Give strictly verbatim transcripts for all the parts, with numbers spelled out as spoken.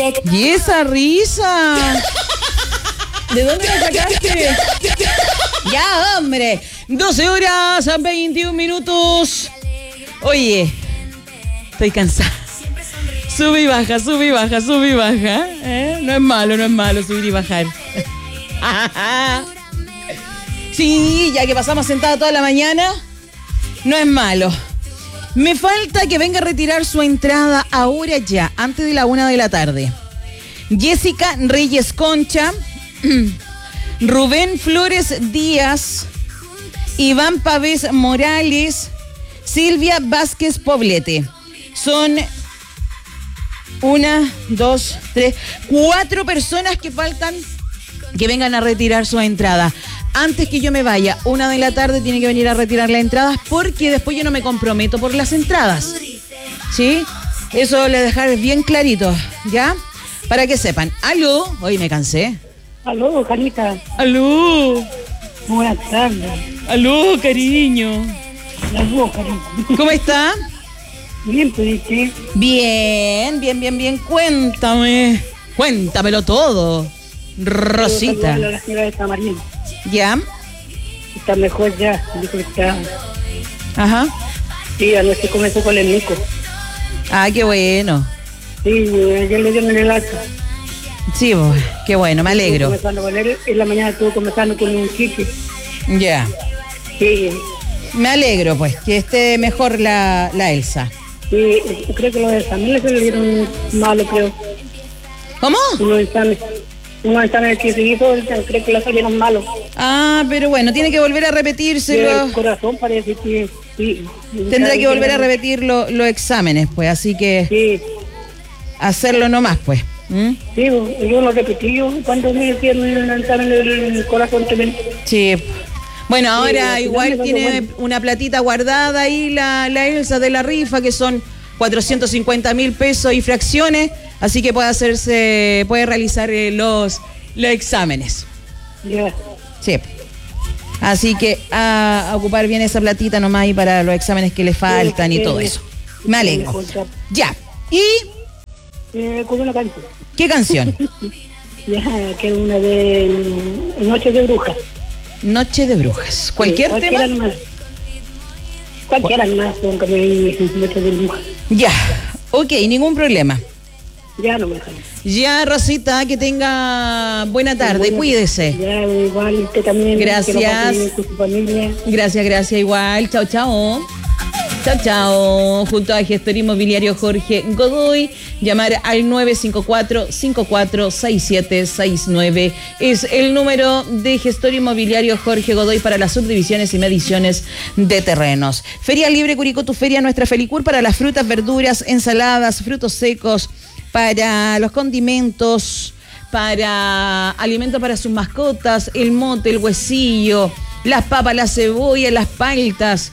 ¿Y esa risa? ¿De dónde la sacaste? Ya, hombre. doce horas a veintiún minutos. Oye, estoy cansada. Sube y baja, sube y baja, sube y baja. ¿Eh? No es malo, no es malo subir y bajar. Sí, ya que pasamos sentada toda la mañana, no es malo. Me falta que venga a retirar su entrada ahora ya, antes de la una de la tarde. Jessica Reyes Concha, Rubén Flores Díaz, Iván Pavés Morales, Silvia Vázquez Poblete. Son una, dos, tres, cuatro personas que faltan que vengan a retirar su entrada. Antes que yo me vaya, una de la tarde tiene que venir a retirar las entradas porque después yo no me comprometo por las entradas. ¿Sí? Eso le dejaré bien clarito, ¿ya? Para que sepan. Aló, hoy me cansé. Aló, Janita. Aló. Buenas tardes. Aló, cariño. Aló, cariño. ¿Cómo está? Bien, pues, ¿sí? Bien, bien, bien, bien. Cuéntame. Cuéntamelo todo. Rosita. La señora de Samarín. ¿Ya? Está mejor ya, dijo que está. Ajá. Sí, anoche comenzó con el Nico. Ah, qué bueno. Sí, ayer le dieron el alta. Sí, pues, qué bueno, me alegro. Estuvo comenzando con él, en la mañana estuvo comenzando con un chique. Ya. Sí. Me alegro, pues, que esté mejor la, la Elsa. Sí, creo que los exámenes se le dieron malo, creo. ¿Cómo? Unos exámenes. Unos exámenes que se hizo, creo que le salieron malos. Ah, pero bueno, tiene que volver a repetírselo. El corazón parece que sí. Tendrá que volver a repetir lo, los exámenes, pues, así que sí. Hacerlo nomás, pues. ¿Mm? Sí, yo lo repetí yo cuando me hicieron el examen del corazón también. Sí. Bueno, ahora sí, igual tiene bueno. una platita guardada ahí la, la Elsa de la rifa, que son cuatrocientos cincuenta mil pesos y fracciones, así que puede hacerse, puede realizar eh, los, los exámenes. Ya. Sí. Así que a, a ocupar bien esa platita nomás ahí para los exámenes que le faltan sí, y sí, todo sí. eso. Me alegro. Ya. ¿Y Eh, con una canción. qué canción? Ya, que es una de mm, Noche de Brujas. Noche de Brujas. ¿Cualquier sí, tema? Más. Cualquiera más, aunque me Noche de Brujas. Ya. Ok, ningún problema. Ya no me dejan. Ya, Rosita, que tenga buena tarde, Bueno, cuídese. Ya, igual usted también. Gracias. Que lo pase bien con su familia. Gracias, gracias, igual. Chao, chao. Chao, chao. Junto a Gestor Inmobiliario Jorge Godoy, llamar al nueve cinco cuatro, cinco cuatro seis siete seis nueve. Es el número de Gestor Inmobiliario Jorge Godoy para las subdivisiones y mediciones de terrenos. Feria Libre Curicó, tu feria, nuestra Felicur, para las frutas, verduras, ensaladas, frutos secos, para los condimentos, para alimentos para sus mascotas, el mote, el huesillo, las papas, la cebolla, las paltas,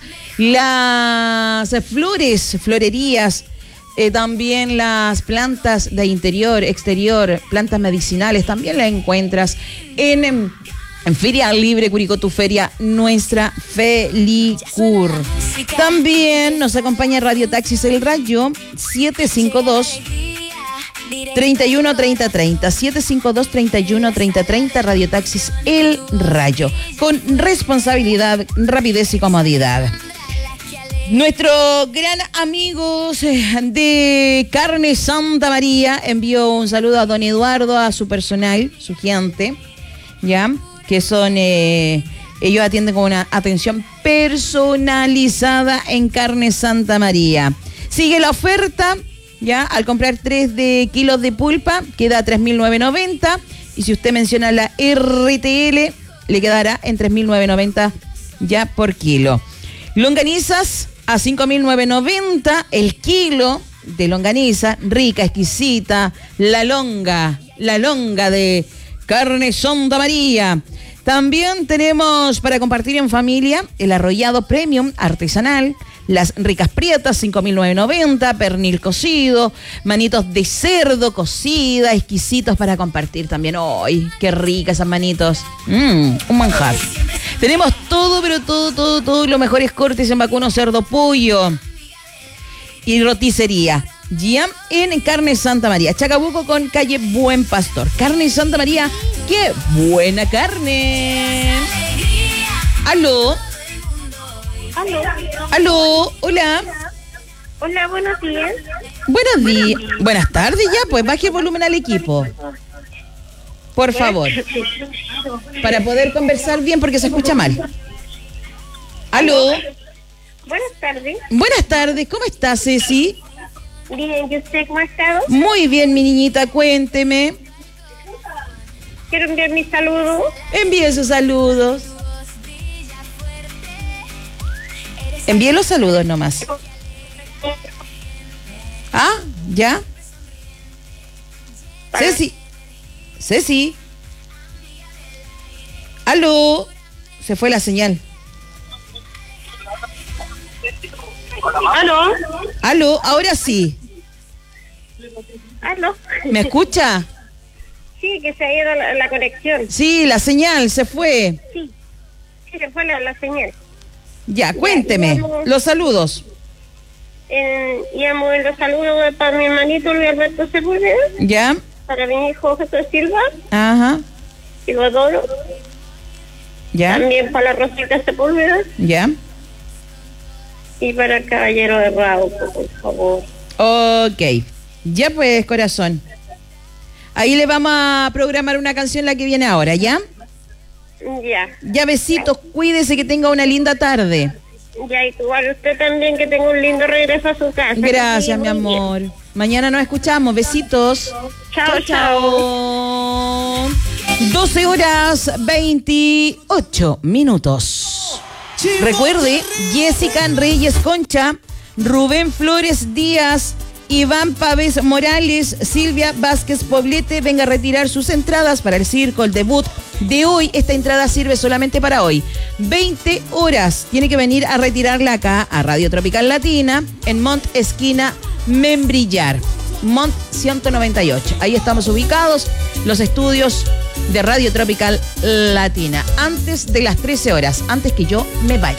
las flores, florerías, eh, también las plantas de interior, exterior, plantas medicinales, también las encuentras en, en Feria Libre Curicó, tu feria, nuestra Felicur. También nos acompaña Radio Taxis El Rayo, siete cinco dos, treinta y uno treinta treinta, siete cinco dos, treinta y uno treinta treinta, Radio Taxis El Rayo, con responsabilidad, rapidez y comodidad. Nuestro gran amigo de Carne Santa María envió un saludo a don Eduardo, a su personal, su gente, ya, que son, eh, ellos atienden con una atención personalizada en Carne Santa María. Sigue la oferta. Ya, al comprar tres de kilos de pulpa, queda tres mil novecientos noventa. Y si usted menciona la R T L, le quedará en tres mil novecientos noventa ya por kilo. Longanizas a cinco mil novecientos noventa el kilo de longaniza, rica, exquisita, la longa, la longa de Carne Santa María. También tenemos para compartir en familia el arrollado premium artesanal, las ricas prietas, cinco mil novecientos noventa, pernil cocido, manitos de cerdo cocida, exquisitos para compartir también. ¡Ay, qué ricas esas manitos! Mmm, un manjar. Tenemos todo, pero todo, todo, todo, los mejores cortes en vacuno, cerdo, pollo y roticería. Giam en Carne Santa María. Chacabuco con calle Buen Pastor. Carne Santa María, ¡qué buena carne! ¿Aló? Aló. ¿Aló? Hola. Hola, buenos días. Buenos días. Buenas tardes ya, pues baje el volumen al equipo. Por favor. Para poder conversar bien porque se escucha mal. ¿Aló? Buenas tardes. Buenas tardes, ¿cómo estás, Ceci? Bien, ¿y usted cómo ha estado? Muy bien, mi niñita, cuénteme. Quiero enviar mis saludos. Envíe sus saludos. Envíe los saludos nomás. Ah, ¿ya? Ceci. Ceci. ¿Aló? Se fue la señal. ¿Aló? ¿Aló? Ahora sí. ¿Aló? ¿Me escucha? Sí, que se ha ido la, la conexión. Sí, la señal se fue. Sí, sí, se fue la, la señal. Ya, cuénteme. Los saludos. Eh, llamo en los saludos para mi hermanito Luis Alberto Sepúlveda, ¿Ya? para mi hijo Jesús Silva, Ajá. y lo adoro. ¿Ya? También para la Rosita Sepúlveda ¿Ya? y para el caballero de Rauco, por favor. Ok. Ya pues, corazón. Ahí le vamos a programar una canción la que viene ahora, ¿ya? Ya. Ya, besitos, cuídese, que tenga una linda tarde. Ya, igual usted también, que tenga un lindo regreso a su casa. Gracias, Sí, mi muy bien. amor. Mañana nos escuchamos. Besitos. Chao, chao. doce horas veintiocho minutos. Recuerde, Jessica Reyes Concha, Rubén Flores Díaz, Iván Pávez Morales, Silvia Vázquez Poblete, venga a retirar sus entradas para el circo, el debut de hoy. Esta entrada sirve solamente para hoy. veinte horas. Tiene que venir a retirarla acá a Radio Tropical Latina, en Mont Esquina Membrillar. Mont ciento noventa y ocho. Ahí estamos ubicados, los estudios de Radio Tropical Latina. Antes de las trece horas, antes que yo me vaya.